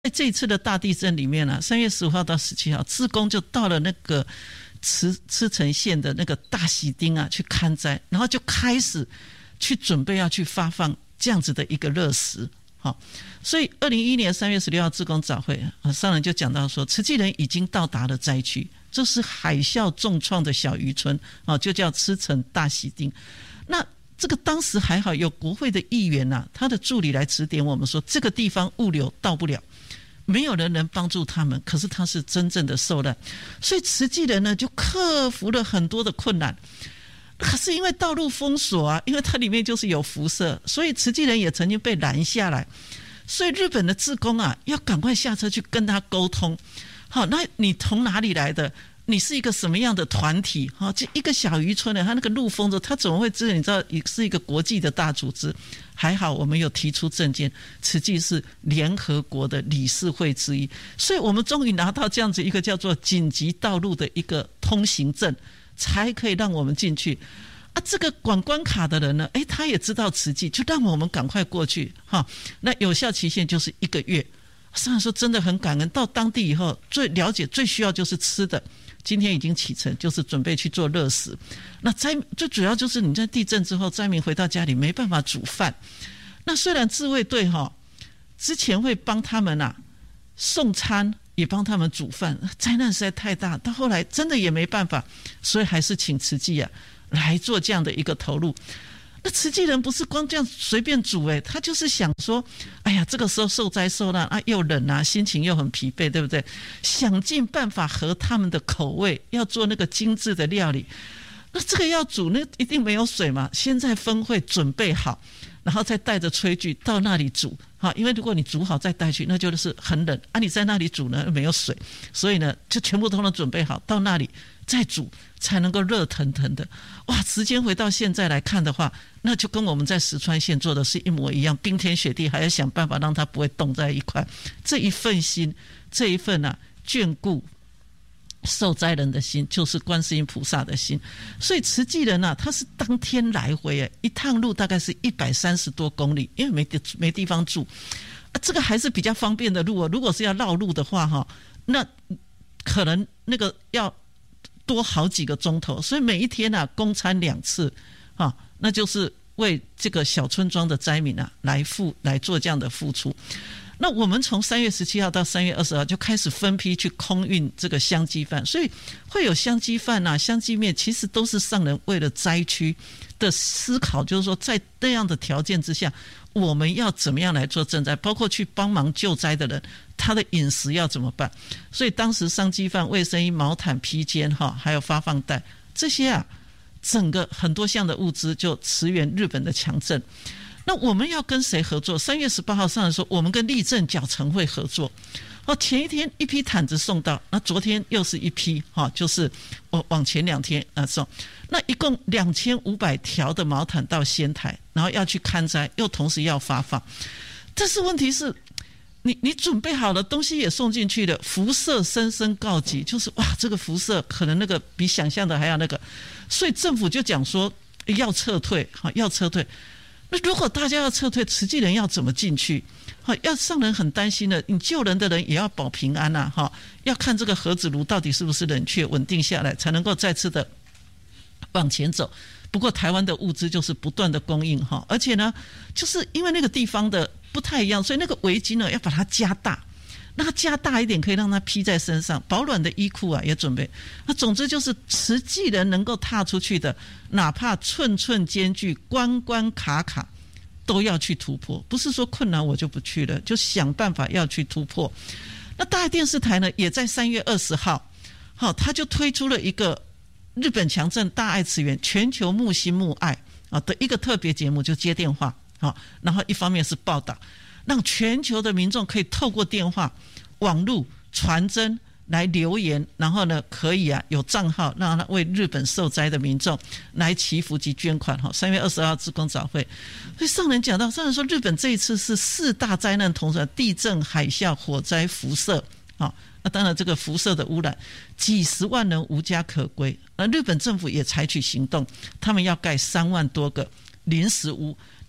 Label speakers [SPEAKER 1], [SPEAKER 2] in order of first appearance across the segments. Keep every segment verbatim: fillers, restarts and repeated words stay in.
[SPEAKER 1] 在这一次的大地震里面啊，三月十五号到十七号，志工就到了那个茨茨城县的那个大喜町啊去勘灾，然后就开始去准备要去发放这样子的一个热食。好，所以二零一一年三月十六号志工早会啊，上人就讲到说，慈济人已经到达了灾区，这是海啸重创的小渔村啊，就叫茨城大喜町。那这个当时还好有国会的议员啊，他的助理来指点我们说，这个地方物流到不了，没有人能帮助他们，可是他是真正的受难，所以慈济人呢就克服了很多的困难。可是因为道路封锁啊，因为它里面就是有辐射，所以慈济人也曾经被拦下来，所以日本的志工啊要赶快下车去跟他沟通。好，那你从哪里来的？你是一个什么样的团体？好，这一个小渔村呢，他那个路封着，他怎么会知道？你知道，是一个国际的大组织。还好我们有提出政见，慈济是联合国的理事会之一，所以我们终于拿到这样子一个叫做紧急道路的一个通行证，才可以让我们进去。啊，这个管关卡的人呢，诶，他也知道慈济，就让我们赶快过去哈。那有效期限就是一个月。上人说真的很感恩，到当地以后最了解最需要就是吃的。今天已经启程，就是准备去做热食。那灾最主要就是你在地震之后，灾民回到家里没办法煮饭。那虽然自卫队哈之前会帮他们啊送餐，也帮他们煮饭，灾难实在太大，到后来真的也没办法，所以还是请慈济啊来做这样的一个投入。那慈济人不是光这样随便煮诶，他就是想说，哎呀，这个时候受灾受难啊，又冷啊，心情又很疲惫，对不对？想尽办法合他们的口味，要做那个精致的料理。那这个要煮，那一定没有水嘛，先在分会准备好，然后再带着炊具到那里煮。好，因为如果你煮好再带去，那就是很冷啊。你在那里煮呢，没有水，所以呢，就全部都能准备好，到那里再煮，才能够热腾腾的。哇，时间回到现在来看的话，那就跟我们在石川县做的是一模一样，冰天雪地，还要想办法让它不会冻在一块。这一份心，这一份啊眷顾受灾人的心，就是观世音菩萨的心。所以慈济人啊，他是当天来回，一趟路大概是一百三十多公里，因为没地没地方住啊，这个还是比较方便的路啊。如果是要绕路的话哈，那可能那个要多好几个钟头，所以每一天啊供餐两次啊，那就是为这个小村庄的灾民啊来付来做这样的付出。那我们从三月十七号到三月二十号就开始分批去空运这个香鸡饭，所以会有香鸡饭啊、香鸡面，其实都是上人为了灾区的思考，就是说在那样的条件之下，我们要怎么样来做赈灾，包括去帮忙救灾的人，他的饮食要怎么办？所以当时香鸡饭、卫生衣、毛毯、披肩哈，还有发放袋这些啊，整个很多项的物资就驰援日本的强震。那我们要跟谁合作？三月十八号上来说，我们跟立正脚城会合作。哦，前一天一批毯子送到，那昨天又是一批，哈，就是我往前两天啊送，那一共两千五百条的毛毯到仙台，然后要去勘灾，又同时要发放。但是问题是，你你准备好了，东西也送进去了，辐射深深告急，就是哇，这个辐射可能那个比想象的还要那个，所以政府就讲说要撤退，哈，要撤退。那如果大家要撤退，慈济人要怎么进去？好，要上人很担心的，你救人的人也要保平安啊！哈，要看这个核子炉到底是不是冷却稳定下来，才能够再次的往前走。不过台湾的物资就是不断的供应哈，而且呢，就是因为那个地方的不太一样，所以那个围巾呢要把它加大。那它加大一点，可以让它披在身上，保暖的衣裤啊也准备。那总之就是慈济人能够踏出去的，哪怕寸寸艰巨、关关卡卡，都要去突破。不是说困难我就不去了，就想办法要去突破。那大爱电视台呢，也在三月二十号，好，他就推出了一个日本强震大爱慈援全球募心募爱啊的一个特别节目，就接电话啊，然后一方面是报道。让全球的民众可以透过电话、网络、传真来留言，然后呢，可以啊有账号，让他为日本受灾的民众来祈福及捐款。哈，三月二十号志工早会，所以上人讲到，上人说日本这一次是四大灾难同时，地震、海啸、火灾、辐射。好，那当然这个辐射的污染，几十万人无家可归，而日本政府也采取行动，他们要盖三万多个临时屋。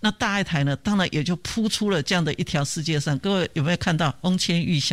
[SPEAKER 1] 那大爱台呢，当然也就铺出了这样的一条世界上。各位有没有看到翁千玉小